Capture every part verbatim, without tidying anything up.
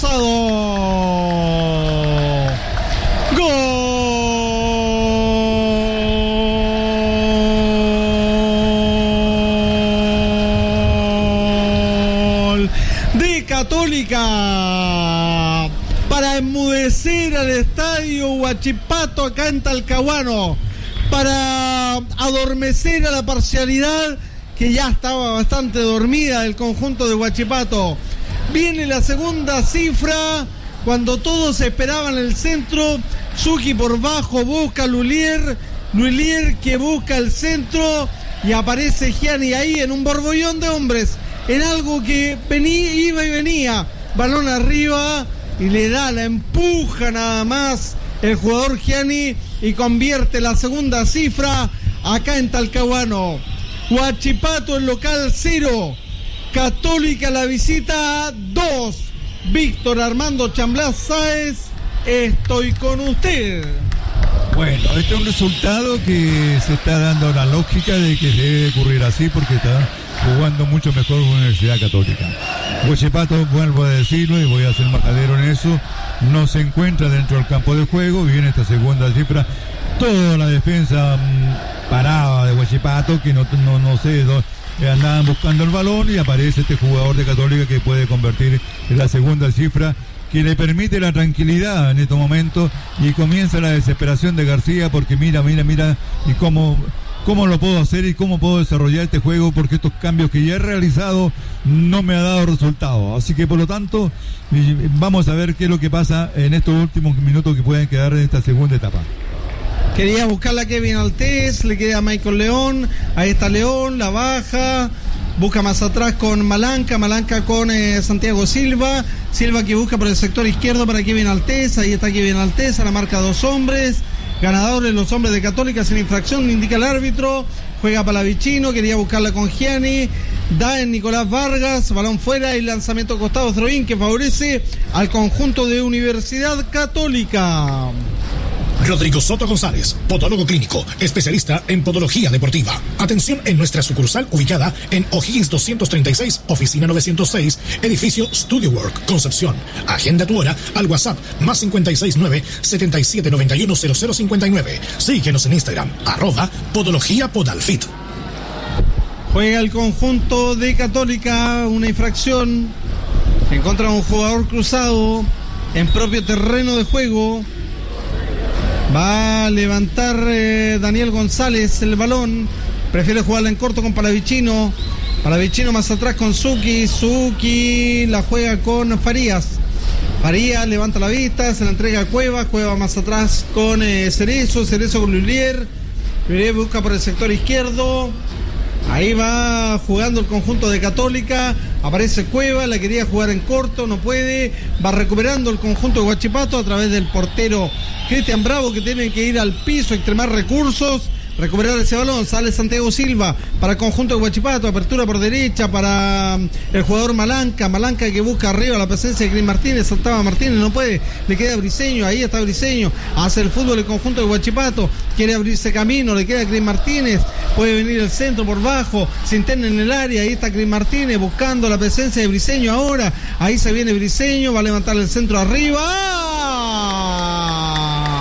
cruzado. Gol de Católica para enmudecer al estadio Huachipato acá en Talcahuano, para adormecer a la parcialidad que ya estaba bastante dormida del conjunto de Huachipato. Viene la segunda cifra, cuando todos esperaban el centro. Zucchi por bajo busca a Lulier, Lulier que busca el centro y aparece Gianni ahí en un borbollón de hombres, en algo que venía, iba y venía, balón arriba y le da, la empuja nada más el jugador Gianni y convierte la segunda cifra acá en Talcahuano. Huachipato el local cero, Católica la visita dos. Víctor Armando Chamblas Sáez, estoy con usted. Bueno, este es un resultado que se está dando la lógica de que debe ocurrir así porque está jugando mucho mejor con la Universidad Católica. Huachipato, vuelvo a decirlo y voy a ser majadero en eso, no se encuentra dentro del campo de juego. Viene esta segunda cifra, toda la defensa mmm, parada de Huachipato, que no, no, no sé, do, eh, andaban buscando el balón y aparece este jugador de Católica que puede convertir en la segunda cifra, que le permite la tranquilidad en estos momentos, y comienza la desesperación de García porque mira, mira, mira, y cómo, cómo lo puedo hacer y cómo puedo desarrollar este juego, porque estos cambios que ya he realizado no me ha dado resultado. Así que por lo tanto vamos a ver qué es lo que pasa en estos últimos minutos que pueden quedar en esta segunda etapa. Quería buscarla a Kevin Altés, le queda a Michael León, ahí está León, la baja, busca más atrás con Malanca, Malanca con eh, Santiago Silva, Silva que busca por el sector izquierdo para Kevin Altés, ahí está Kevin Altés, a la marca dos hombres, ganadores los hombres de Católica sin infracción, indica el árbitro, juega Palavicino, quería buscarla con Gianni, da en Nicolás Vargas, balón fuera y lanzamiento costado Throin que favorece al conjunto de Universidad Católica. Rodrigo Soto González, podólogo clínico, especialista en podología deportiva. Atención en nuestra sucursal ubicada en O'Higgins doscientos treinta y seis, oficina novecientos seis, edificio Studio Work, Concepción. Agenda tu hora al WhatsApp más cinco seis nueve, siete siete nueve uno, cero cero cinco nueve. Síguenos en Instagram, arroba podología podalfit. Juega el conjunto de Católica, una infracción en contra de un jugador cruzado en propio terreno de juego. Va a levantar eh, Daniel González el balón. Prefiere jugarla en corto con Palavicino. Palavicino más atrás con Zucchi. Zucchi la juega con Farías. Farías levanta la vista, se la entrega a Cueva. Cueva más atrás con eh, Cerezo. Cerezo con Lulier. Lulier busca por el sector izquierdo. Ahí va jugando el conjunto de Católica. Aparece Cueva, la quería jugar en corto, no puede. Va recuperando el conjunto de Huachipato a través del portero Cristian Bravo, que tiene que ir al piso, extremar recursos, recuperar ese balón. Sale Santiago Silva para el conjunto de Huachipato, apertura por derecha para el jugador Malanca, Malanca que busca arriba la presencia de Cris Martínez, saltaba Martínez, no puede, le queda Briseño, ahí está Briseño, hace el fútbol el conjunto de Huachipato, quiere abrirse camino, le queda Cris Martínez, puede venir el centro por bajo, se interna en el área, ahí está Cris Martínez buscando la presencia de Briseño ahora, ahí se viene Briseño, va a levantar el centro arriba. ¡Ah!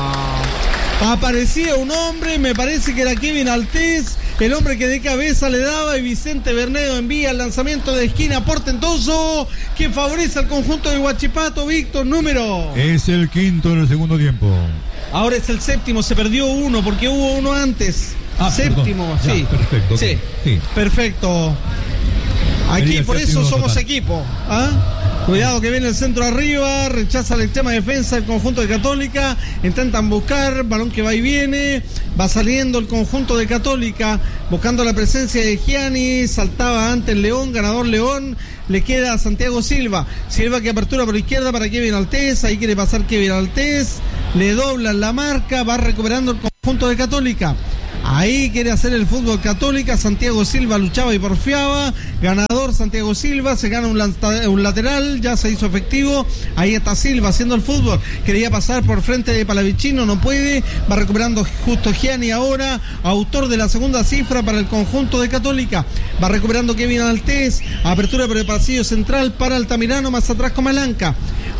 Aparecía un hombre, me parece que era Kevin Altés, el hombre que de cabeza le daba, y Vicente Bernedo envía el lanzamiento de esquina portentoso que favorece al conjunto de Huachipato. Víctor, número. Es el quinto en el segundo tiempo. Ahora es el séptimo, se perdió uno porque hubo uno antes. Ah, séptimo, perdón. sí. Ya, perfecto. Sí. sí, perfecto. Aquí Sería por eso somos total. Equipo. ¿Ah? Cuidado que viene el centro arriba, rechaza la extrema defensa del conjunto de Católica, intentan buscar, balón que va y viene, va saliendo el conjunto de Católica, buscando la presencia de Gianni, saltaba antes León, ganador León, le queda a Santiago Silva, Silva que apertura por izquierda para Kevin Altés, ahí quiere pasar Kevin Altés, le doblan la marca, va recuperando el conjunto de Católica. Ahí quiere hacer el fútbol Católica, Santiago Silva luchaba y porfiaba, ganador Santiago Silva, se gana un, lanza, un lateral, ya se hizo efectivo, ahí está Silva haciendo el fútbol, quería pasar por frente de Palavicino, no puede, va recuperando justo Gianni ahora, autor de la segunda cifra para el conjunto de Católica, va recuperando Kevin Altés, apertura por el pasillo central para Altamirano, más atrás con Malanca,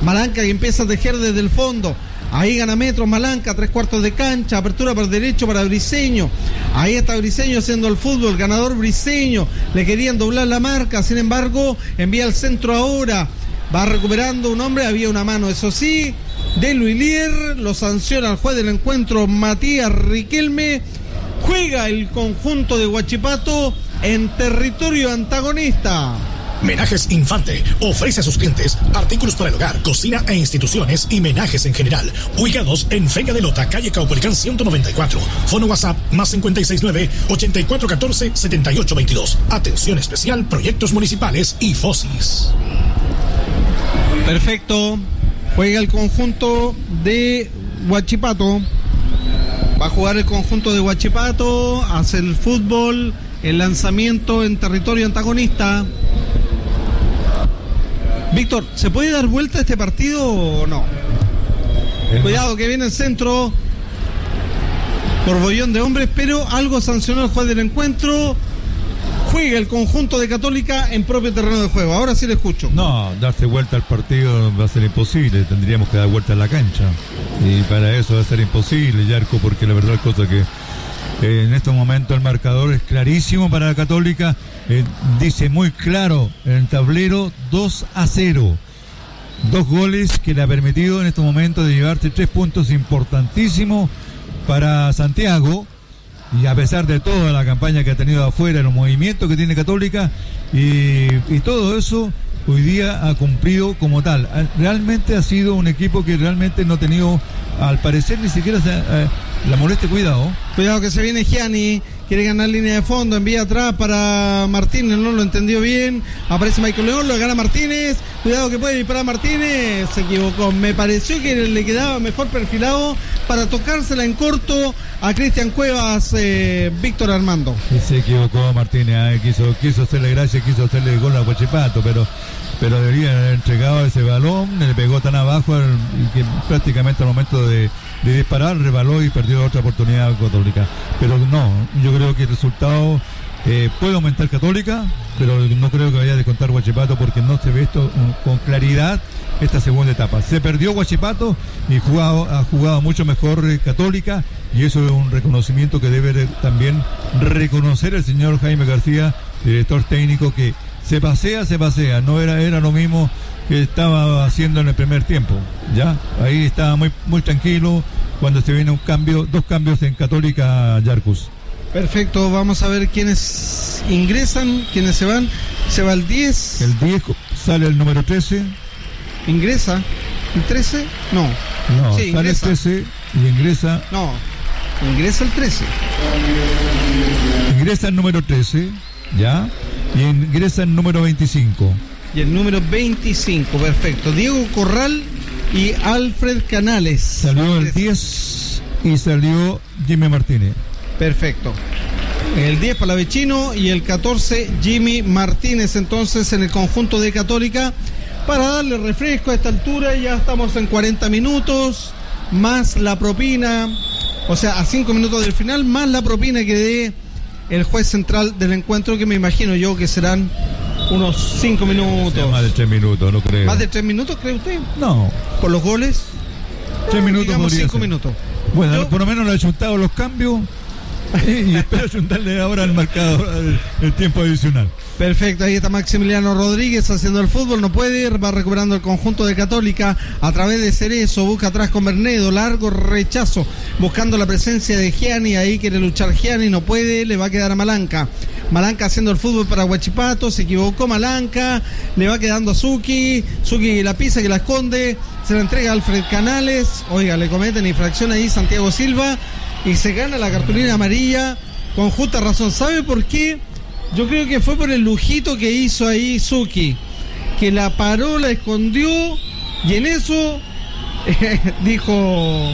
Malanca que empieza a tejer desde el fondo. Ahí gana metros Malanca, tres cuartos de cancha, apertura por derecho para Briseño. Ahí está Briseño haciendo el fútbol, ganador Briseño. Le querían doblar la marca, sin embargo, envía al centro ahora. Va recuperando un hombre, había una mano, eso sí, de Luilier. Lo sanciona el juez del encuentro, Matías Riquelme. Juega el conjunto de Huachipato en territorio antagonista. Menajes Infante ofrece a sus clientes artículos para el hogar, cocina e instituciones y menajes en general. Ubicados en Vega de Lota, calle Caupolicán ciento noventa y cuatro. Fono WhatsApp más cincuenta y seis nueve, ochenta y cuatro catorce, setenta y ocho veintidós. Atención especial, proyectos municipales y FOSIS. Perfecto. Juega el conjunto de Huachipato. Va a jugar el conjunto de Huachipato. Hace el fútbol. El lanzamiento en territorio antagonista. Víctor, ¿se puede dar vuelta a este partido o no? Cuidado que viene el centro por bollón de hombres, pero algo sancionó el juez del encuentro. Juega el conjunto de Católica en propio terreno de juego. Ahora sí le escucho. No, darse vuelta al partido va a ser imposible. Tendríamos que dar vuelta a la cancha. Y para eso va a ser imposible, Yarko, porque la verdad es cosa que eh, en estos momentos el marcador es clarísimo para la Católica. Eh, dice muy claro en el tablero dos a cero. Dos goles que le ha permitido en estos momentos de llevarse tres puntos importantísimos para Santiago. Y a pesar de toda la campaña que ha tenido afuera, los movimientos que tiene Católica y, y todo eso, hoy día ha cumplido como tal. Realmente ha sido un equipo que realmente no ha tenido, al parecer, ni siquiera se, eh, la molestia. Cuidado. Cuidado que se viene Gianni. Quiere ganar línea de fondo, envía atrás para Martínez, no lo entendió bien. Aparece Michael León, lo gana Martínez. Cuidado que puede disparar Martínez. Se equivocó. Me pareció que le quedaba mejor perfilado para tocársela en corto a Cristian Cuevas, eh, Víctor Armando. Y se equivocó Martínez, eh, quiso, quiso hacerle gracia, quiso hacerle gol a Huachipato, pero, pero debería haber entregado ese balón. Le pegó tan abajo el, que prácticamente al momento de, de disparar rebaló y perdió otra oportunidad Católica. Pero no, yo creo que el resultado eh, puede aumentar Católica, pero no creo que vaya a descontar Huachipato porque no se ve esto con claridad esta segunda etapa. Se perdió Huachipato y jugado, ha jugado mucho mejor eh, Católica, y eso es un reconocimiento que debe también reconocer el señor Jaime García, director técnico, que se pasea, se pasea, no era, era lo mismo que estaba haciendo en el primer tiempo, ya, ahí estaba muy, muy tranquilo cuando se viene un cambio, dos cambios en Católica, Yarcus. Perfecto, vamos a ver quiénes ingresan, quiénes se van. Se va el diez. El diez, sale el número trece. ¿Ingresa? ¿El trece? No. No, sí, sale ingresa. el trece y ingresa. No, ingresa el trece. Ingresa el número trece, ¿ya? Y ingresa el número veinticinco. Y el número veinticinco, perfecto. Diego Corral y Alfred Canales. Salió el diez y salió Jimmy Martínez. Perfecto. El diez Palavecino y el catorce Jimmy Martínez, entonces, en el conjunto de Católica. Para darle refresco a esta altura, ya estamos en cuarenta minutos, más la propina, o sea, a cinco minutos del final, más la propina que dé el juez central del encuentro, que me imagino yo que serán unos cinco minutos. Sí, más de tres minutos, no creo. ¿Más de tres minutos, cree usted? No. ¿Por los goles? Tres No, minutos. digamos cinco ser. minutos. Bueno, yo... por lo menos le he chuntado los cambios y espero chuntarle ahora el marcador, el, el tiempo adicional. Perfecto, ahí está Maximiliano Rodríguez haciendo el fútbol, no puede, va recuperando el conjunto de Católica a través de Cerezo, busca atrás con Bernedo, largo rechazo, buscando la presencia de Gianni, ahí quiere luchar Gianni, no puede, le va a quedar a Malanca. Malanca haciendo el fútbol para Huachipato, se equivocó Malanca, le va quedando a Suki, Suki la pisa, que la esconde, se la entrega a Alfred Canales, oiga, le cometen infracción ahí Santiago Silva y se gana la cartulina amarilla con justa razón. ¿Sabe por qué? Yo creo que fue por el lujito que hizo ahí Suki, que la paró, la escondió, y en eso eh, dijo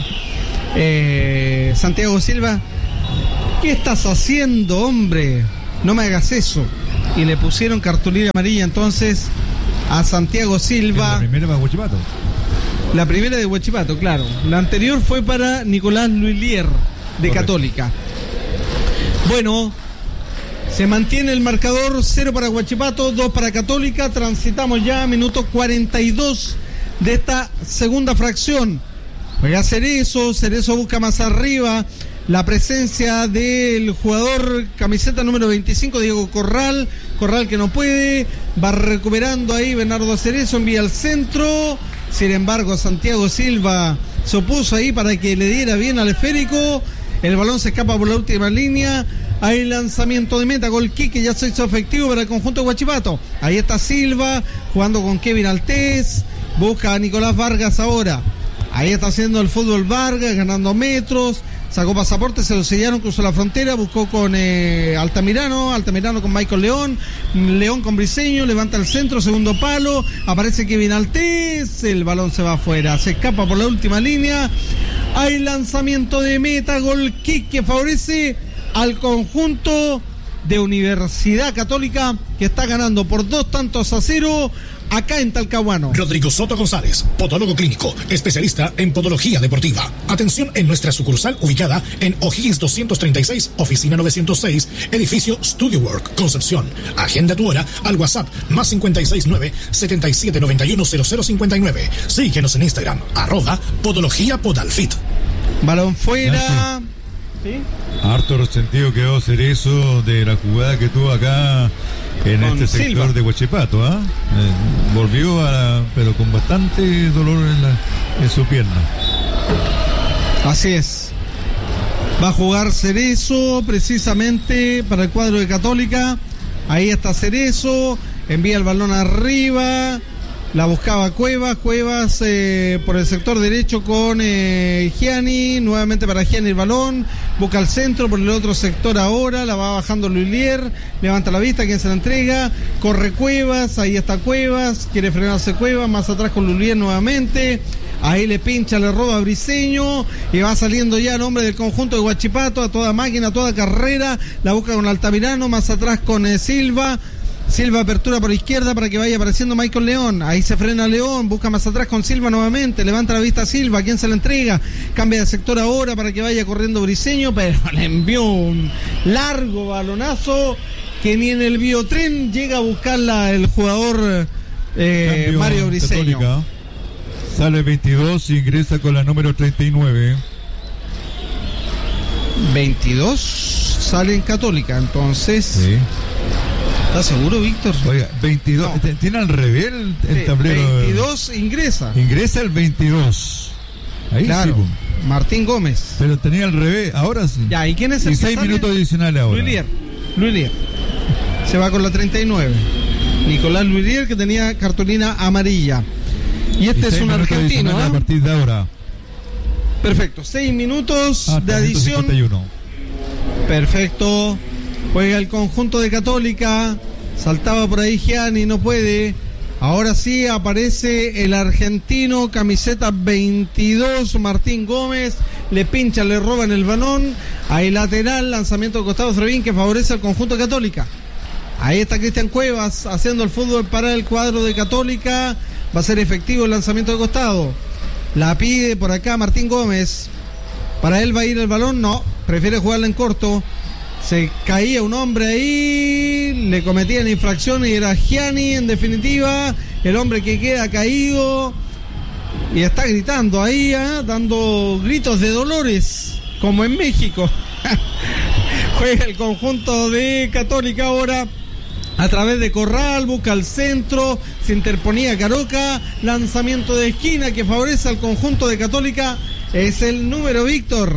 eh, Santiago Silva: ¿qué estás haciendo, hombre? No me hagas eso. Y le pusieron cartulina amarilla entonces a Santiago Silva. La primera para Huachipato. La primera de Huachipato, claro. La anterior fue para Nicolás Luilier, de Correcto. Católica. Bueno, se mantiene el marcador, cero para Huachipato, dos para Católica. Transitamos ya minuto cuarenta y dos de esta segunda fracción. Juega Cerezo, Cerezo busca más arriba la presencia del jugador camiseta número veinticinco, Diego Corral. Corral que no puede, va recuperando ahí Bernardo Cerezo, envía al centro. Sin embargo, Santiago Silva se opuso ahí para que le diera bien al esférico. El balón se escapa por la última línea. Hay lanzamiento de meta, gol kick que ya se hizo efectivo para el conjunto de Huachipato. Ahí está Silva jugando con Kevin Altés, busca a Nicolás Vargas ahora. Ahí está haciendo el fútbol Vargas, ganando metros, sacó pasaporte, se lo sellaron, cruzó la frontera, buscó con eh, Altamirano, Altamirano con Michael León, León con Briseño, levanta el centro, segundo palo, aparece Kevin Altés, el balón se va afuera, se escapa por la última línea. Hay lanzamiento de meta, gol kick que favorece al conjunto de Universidad Católica, que está ganando por dos tantos a cero acá en Talcahuano. Rodrigo Soto González, podólogo clínico, especialista en podología deportiva. Atención en nuestra sucursal ubicada en O'Higgins doscientos treinta y seis, oficina novecientos seis, edificio Studio Work, Concepción. Agenda tu hora al WhatsApp más cincuenta y seis nueve, setenta y siete noventa y uno cero cero cincuenta y nueve. Síguenos en Instagram, arroba podología podalfit. Balón fuera. ¿Sí? Harto resentido quedó Cerezo de la jugada que tuvo acá en con este sector Silva de Huachipato, ¿ah? Eh, volvió a, pero con bastante dolor en, la, en su pierna. Así es. Va a jugar Cerezo precisamente para el cuadro de Católica. Ahí está Cerezo, envía el balón arriba. La buscaba Cuevas, Cuevas eh, por el sector derecho con eh, Gianni, nuevamente para Gianni el balón, busca al centro por el otro sector ahora, la va bajando Luilier, levanta la vista, quien se la entrega, corre Cuevas, ahí está Cuevas, quiere frenarse Cuevas, más atrás con Luilier nuevamente, ahí le pincha, le roba a Briseño y va saliendo ya el hombre del conjunto de Huachipato a toda máquina, a toda carrera, la busca con Altamirano, más atrás con eh, Silva. Silva apertura por izquierda para que vaya apareciendo Michael León. Ahí se frena León, busca más atrás con Silva nuevamente, levanta la vista a Silva, ¿quién se la entrega? Cambia de sector ahora para que vaya corriendo Briseño, pero le envió un largo balonazo que ni en el biotren llega a buscarla el jugador eh, Mario Briseño. Católica. Sale veintidós, ingresa con la número treinta y nueve. veintidós sale en Católica, entonces... Sí. ¿Estás seguro, Víctor? Oiga, veintidós, no. Tiene al revés el, el sí, tablero. veintidós ingresa. Ingresa el veintidós. Ahí claro, sí. Martín Gómez. Pero tenía al revés, ahora sí. Ya, ¿y quién es el y seis minutos adicionales ahora. Luilier. Luilier. Se va con la treinta y nueve. Nicolás Luilier, que tenía cartulina amarilla. Y este y es un argentino, ¿eh? A partir de ahora. Perfecto, seis minutos ah, de adición. cincuenta y uno. Perfecto. Juega el conjunto de Católica, saltaba por ahí Gianni, no puede. Ahora sí aparece el argentino, camiseta veintidós, Martín Gómez, le pincha, le roban el balón. Ahí lateral, lanzamiento de costado Frevín que favorece al conjunto de Católica. Ahí está Cristian Cuevas haciendo el fútbol para el cuadro de Católica. Va a ser efectivo el lanzamiento de costado. La pide por acá Martín Gómez. Para él va a ir el balón, no, prefiere jugarla en corto. Se caía un hombre ahí, le cometían infracción y era Gianni, en definitiva, el hombre que queda caído y está gritando ahí, ¿eh? Dando gritos de dolores, como en México. Juega el conjunto de Católica ahora a través de Corral, busca el centro, se interponía Caroca, lanzamiento de esquina que favorece al conjunto de Católica, es el número Víctor.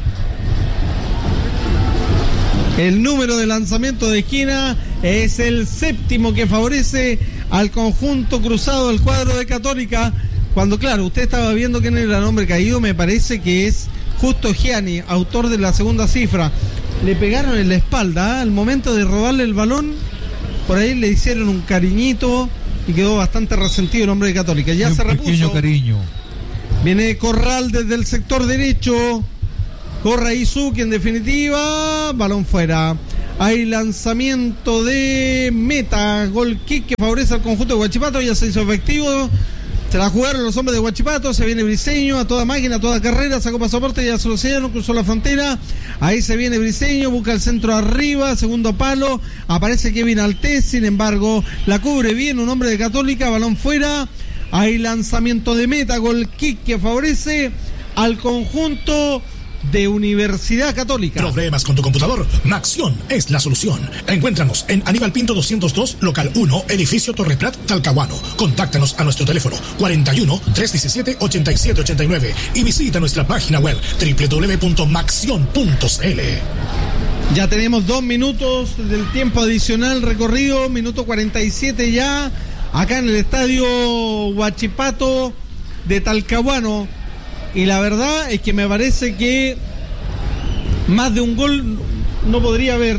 El número de lanzamiento de esquina es el séptimo que favorece al conjunto cruzado del cuadro de Católica. Cuando, claro, usted estaba viendo quién era el hombre caído, me parece que es Justo Gianni, autor de la segunda cifra. Le pegaron en la espalda, ¿eh? Al momento de robarle el balón, por ahí le hicieron un cariñito y quedó bastante resentido el hombre de Católica. Ya se repuso. Pequeño cariño. Viene Corral desde el sector derecho. Corre Izuki en definitiva, balón fuera. Hay lanzamiento de meta, gol kick que favorece al conjunto de Huachipato, ya se hizo efectivo. Se la jugaron los hombres de Huachipato, se viene Briseño a toda máquina, a toda carrera, sacó pasaporte, ya se lo sellaron, cruzó la frontera. Ahí se viene Briseño, busca el centro arriba, segundo palo, aparece Kevin Altés, sin embargo, la cubre bien un hombre de Católica, balón fuera. Hay lanzamiento de meta, gol kick que favorece al conjunto de Universidad Católica. ¿Problemas con tu computador? Maxión es la solución. Encuéntranos en Aníbal Pinto doscientos dos, local uno, edificio Torre Prat, Talcahuano. Contáctanos a nuestro teléfono cuarenta y uno, trescientos diecisiete, ochenta y siete ochenta y nueve y visita nuestra página web doble u doble u doble u punto maxión punto c l. Ya tenemos dos minutos del tiempo adicional recorrido, minuto cuarenta y siete ya, acá en el estadio Huachipato de Talcahuano. Y la verdad es que me parece que más de un gol no podría haber.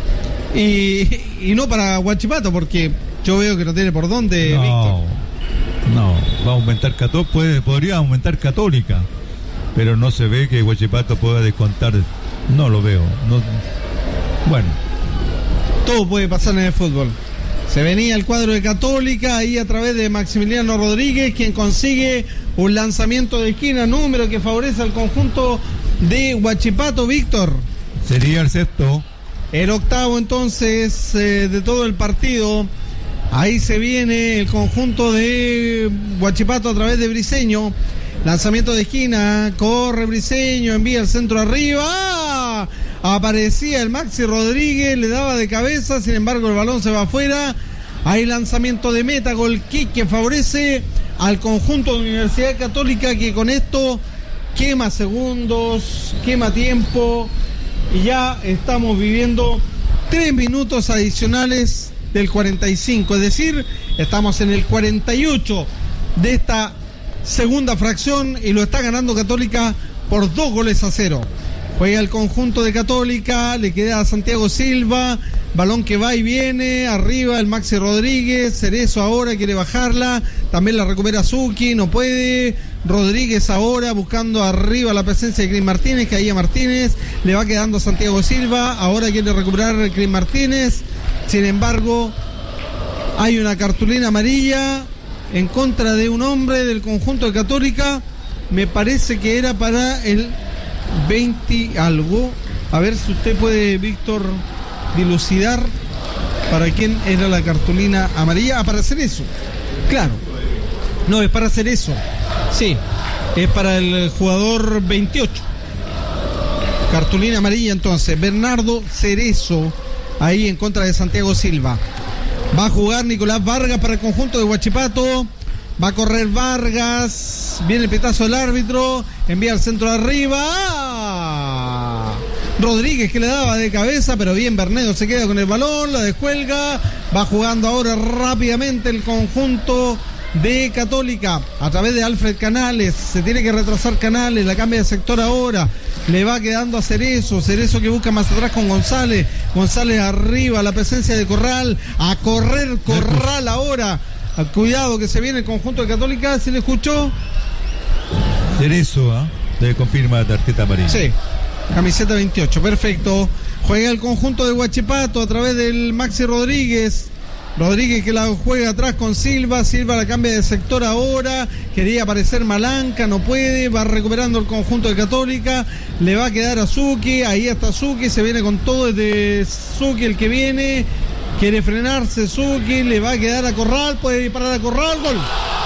Y, y no para Huachipato, porque yo veo que no tiene por dónde, no, Víctor. No, va a aumentar Católica, puede, podría aumentar Católica, pero no se ve que Huachipato pueda descontar. No lo veo. No, bueno. Todo puede pasar en el fútbol. Se venía el cuadro de Católica ahí a través de Maximiliano Rodríguez, quien consigue un lanzamiento de esquina, número que favorece al conjunto de Huachipato, Víctor. Sería el sexto. El octavo entonces eh, de todo el partido. Ahí se viene el conjunto de Huachipato a través de Briseño. Lanzamiento de esquina, corre Briseño, envía el centro arriba. ¡Ah! Aparecía el Maxi Rodríguez, le daba de cabeza, sin embargo el balón se va afuera. Hay lanzamiento de meta, gol kick que favorece al conjunto de Universidad Católica, que con esto quema segundos, quema tiempo, y ya estamos viviendo tres minutos adicionales del cuarenta y cinco, es decir, estamos en el cuarenta y ocho de esta segunda fracción y lo está ganando Católica por dos goles a cero. Juega el conjunto de Católica, le queda a Santiago Silva, balón que va y viene, arriba el Maxi Rodríguez, Cerezo ahora quiere bajarla, también la recupera Zucchi, no puede, Rodríguez ahora buscando arriba la presencia de Cris Martínez, caía Martínez, le va quedando a Santiago Silva, ahora quiere recuperar Cris Martínez, sin embargo hay una cartulina amarilla en contra de un hombre del conjunto de Católica, me parece que era para el veinte algo, a ver si usted puede, Víctor, dilucidar para quién era la cartulina amarilla. Ah, para hacer eso, claro, no, es para hacer eso, sí, es para el jugador veintiocho, cartulina amarilla entonces, Bernardo Cerezo, ahí en contra de Santiago Silva. Va a jugar Nicolás Vargas para el conjunto de Huachipato. Va a correr Vargas. Viene el pitazo del árbitro. Envía al centro arriba. ¡Ah! Rodríguez que le daba de cabeza, pero bien Bernedo se queda con el balón. La descuelga. Va jugando ahora rápidamente el conjunto de Católica a través de Alfred Canales. Se tiene que retrasar Canales. La cambia de sector ahora. Le va quedando a Cerezo. Cerezo que busca más atrás con González. González arriba. La presencia de Corral. A correr Corral ahora. Cuidado que se viene el conjunto de Católica. ¿Se le escuchó? Cerezo, ¿eh? Le confirma la tarjeta amarilla. Sí, camiseta veintiocho, perfecto. Juega el conjunto de Huachipato a través del Maxi Rodríguez. Rodríguez que la juega atrás con Silva. Silva la cambia de sector ahora. Quería aparecer Malanca, no puede. Va recuperando el conjunto de Católica. Le va a quedar a Zucchi. Ahí está Zucchi. Se viene con todo desde Zucchi el que viene. Quiere frenarse Zucchi. Le va a quedar a Corral. Puede disparar a Corral. Gol.